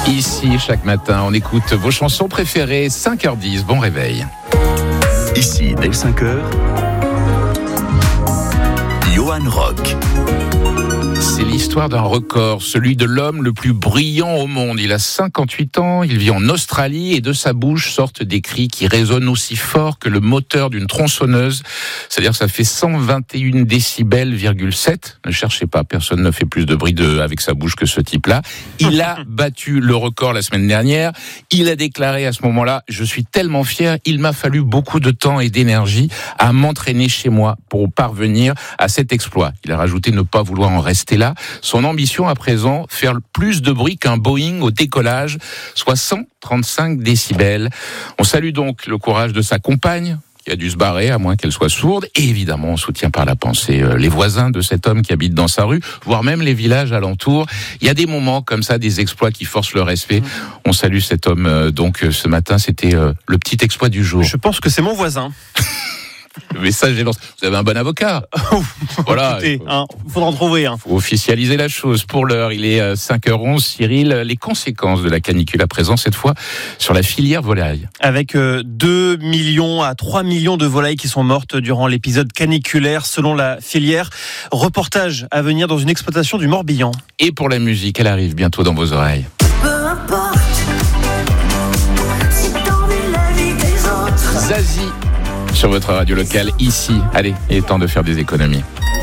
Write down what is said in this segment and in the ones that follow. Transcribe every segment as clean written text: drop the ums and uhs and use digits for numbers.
Ici, chaque matin, on écoute vos chansons préférées, 5h10, bon réveil. Ici, dès 5h, Johan Rock. C'est l'histoire d'un record, celui de l'homme le plus brillant au monde. Il a 58 ans, il vit en Australie et de sa bouche sortent des cris qui résonnent aussi fort que le moteur d'une tronçonneuse. C'est-à-dire que ça fait 121 décibels,7. Ne cherchez pas, personne ne fait plus de bruit avec sa bouche que ce type-là. Il a battu le record la semaine dernière. Il a déclaré à ce moment-là, je suis tellement fier, il m'a fallu beaucoup de temps et d'énergie à m'entraîner chez moi pour parvenir à cet exploit. Il a rajouté ne pas vouloir en rester là. Son ambition à présent, faire plus de bruit qu'un Boeing au décollage, soit 135 décibels. On salue donc le courage de sa compagne, qui a dû se barrer, à moins qu'elle soit sourde. Et évidemment, on soutient par la pensée les voisins de cet homme qui habite dans sa rue, voire même les villages alentours. Il y a des moments comme ça, des exploits qui forcent le respect. On salue cet homme. Donc ce matin, c'était le petit exploit du jour. Je pense que c'est mon voisin. Message est lancé. Vous avez un bon avocat. Voilà. Écoutez, il faudra en trouver un. Faut officialiser la chose. Pour l'heure, il est 5h11. Cyril, les conséquences de la canicule à présent, cette fois, sur la filière volaille. Avec 2 millions à 3 millions de volailles qui sont mortes durant l'épisode caniculaire, selon la filière. Reportage à venir dans une exploitation du Morbihan. Et pour la musique, elle arrive bientôt dans vos oreilles. Peu importe si t'en es la vie des autres. Zazie sur votre radio locale, ici. Allez, il est temps de faire des économies.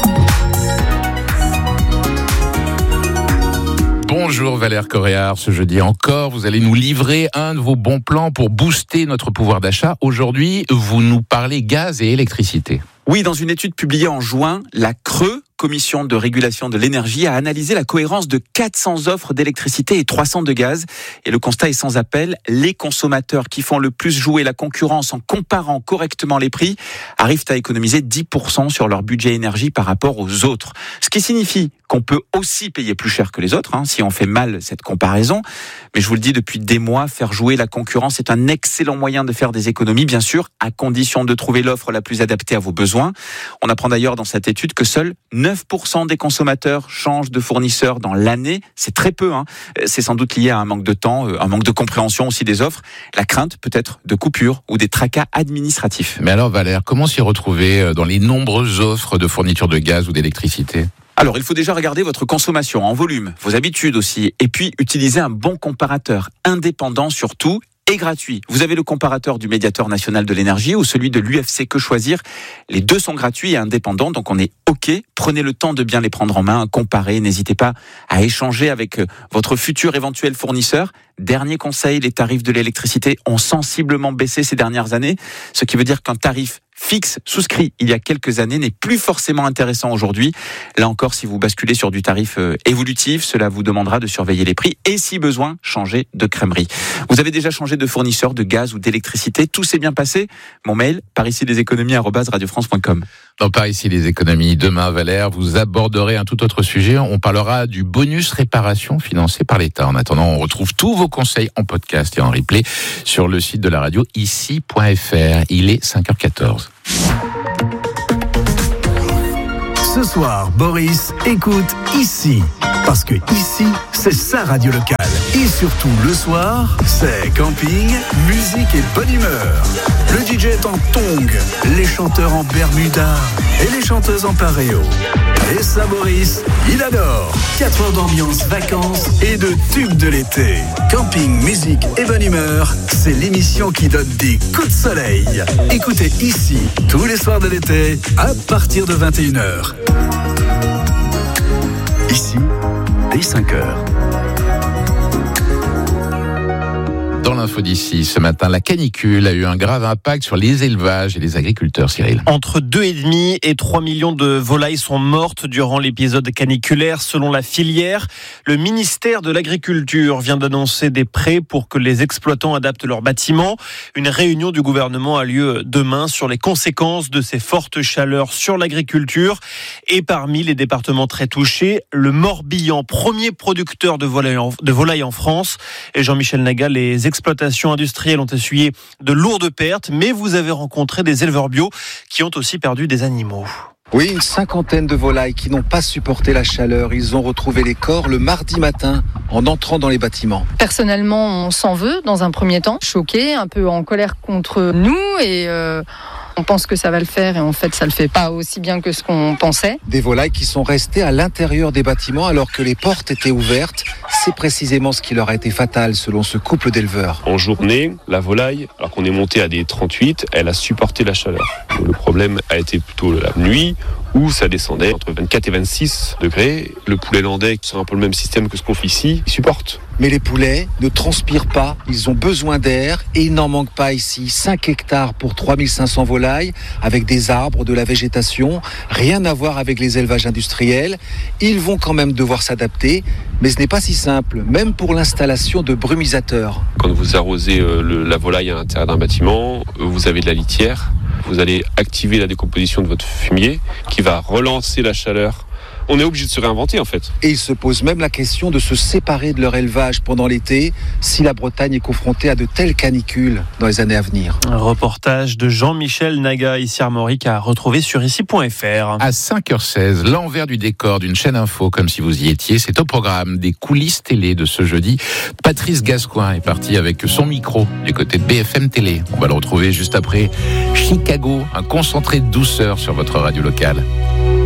Bonjour Valère Coréard, ce jeudi encore, vous allez nous livrer un de vos bons plans pour booster notre pouvoir d'achat. Aujourd'hui, vous nous parlez gaz et électricité. Oui, dans une étude publiée en juin, la CRE, Commission de régulation de l'énergie, a analysé la cohérence de 400 offres d'électricité et 300 de gaz. Et le constat est sans appel, les consommateurs qui font le plus jouer la concurrence en comparant correctement les prix arrivent à économiser 10% sur leur budget énergie par rapport aux autres. Ce qui signifie qu'on peut aussi payer plus cher que les autres, si on fait mal cette comparaison. Mais je vous le dis depuis des mois, faire jouer la concurrence est un excellent moyen de faire des économies, bien sûr, à condition de trouver l'offre la plus adaptée à vos besoins. On apprend d'ailleurs dans cette étude que seuls 9% des consommateurs changent de fournisseur dans l'année. C'est très peu. C'est sans doute lié à un manque de temps, un manque de compréhension aussi des offres, la crainte peut-être de coupures ou des tracas administratifs. Mais alors Valère, comment s'y retrouver dans les nombreuses offres de fourniture de gaz ou d'électricité ? Alors, il faut déjà regarder votre consommation en volume, vos habitudes aussi, et puis utiliser un bon comparateur, indépendant surtout, et gratuit. Vous avez le comparateur du médiateur national de l'énergie ou celui de l'UFC Que Choisir. Les deux sont gratuits et indépendants, donc on est OK. Prenez le temps de bien les prendre en main, comparer. N'hésitez pas à échanger avec votre futur éventuel fournisseur. Dernier conseil, les tarifs de l'électricité ont sensiblement baissé ces dernières années, ce qui veut dire qu'un tarif fixe souscrit il y a quelques années n'est plus forcément intéressant aujourd'hui. Là encore, si vous basculez sur du tarif évolutif, cela vous demandera de surveiller les prix et si besoin, changer de crèmerie. Vous avez déjà changé de fournisseur de gaz ou d'électricité, tout s'est bien passé. Mon mail, pariciedeséconomies@radiofrance.com. Dans Par ici les économies, demain Valère, vous aborderez un tout autre sujet. On parlera du bonus réparation financé par l'État. En attendant, on retrouve tous vos conseils en podcast et en replay sur le site de la radio ici.fr. Il est 5h14. Ce soir, Boris écoute Ici. Parce que ici, c'est sa radio locale. Et surtout, le soir, c'est camping, musique et bonne humeur. Le DJ est en tongs, les chanteurs en bermuda et les chanteuses en paréo. Et ça, Boris, il adore. 4 heures d'ambiance, vacances et de tubes de l'été. Camping, musique et bonne humeur, c'est l'émission qui donne des coups de soleil. Écoutez Ici, tous les soirs de l'été, à partir de 21h. Ici, dès 5h. Dans l'info d'ici, ce matin, la canicule a eu un grave impact sur les élevages et les agriculteurs, Cyril. Entre 2,5 et 3 millions de volailles sont mortes durant l'épisode caniculaire, selon la filière. Le ministère de l'Agriculture vient d'annoncer des prêts pour que les exploitants adaptent leurs bâtiments. Une réunion du gouvernement a lieu demain sur les conséquences de ces fortes chaleurs sur l'agriculture. Et parmi les départements très touchés, le Morbihan, premier producteur de volailles en France. Et Jean-Michel Naga, les exploitations industrielles ont essuyé de lourdes pertes, mais vous avez rencontré des éleveurs bio qui ont aussi perdu des animaux. Oui, une cinquantaine de volailles qui n'ont pas supporté la chaleur. Ils ont retrouvé les corps le mardi matin en entrant dans les bâtiments. Personnellement, on s'en veut dans un premier temps, choqué, un peu en colère contre nous et on pense que ça va le faire et en fait ça le fait pas aussi bien que ce qu'on pensait. Des volailles qui sont restées à l'intérieur des bâtiments alors que les portes étaient ouvertes. C'est précisément ce qui leur a été fatal selon ce couple d'éleveurs. En journée, la volaille, alors qu'on est monté à des 38, elle a supporté la chaleur. Donc, le problème a été plutôt la nuit où ça descendait entre 24 et 26 degrés. Le poulet landais, c'est un peu le même système que ce qu'on fait ici, il supporte. Mais les poulets ne transpirent pas, ils ont besoin d'air et il n'en manque pas ici. 5 hectares pour 3500 volailles, avec des arbres, de la végétation, rien à voir avec les élevages industriels. Ils vont quand même devoir s'adapter, mais ce n'est pas si simple, même pour l'installation de brumisateurs. Quand vous arrosez la volaille à l'intérieur d'un bâtiment, vous avez de la litière, vous allez activer la décomposition de votre fumier qui va relancer la chaleur. On est obligé de se réinventer en fait. Et ils se posent même la question de se séparer de leur élevage pendant l'été si la Bretagne est confrontée à de telles canicules dans les années à venir. Un reportage de Jean-Michel Naga, ici Armorique, à retrouver sur ici.fr. À 5h16, l'envers du décor d'une chaîne info, comme si vous y étiez, c'est au programme des coulisses télé de ce jeudi. Patrice Gascoin est parti avec son micro du côté de BFM Télé. On va le retrouver juste après Chicago, un concentré de douceur sur votre radio locale.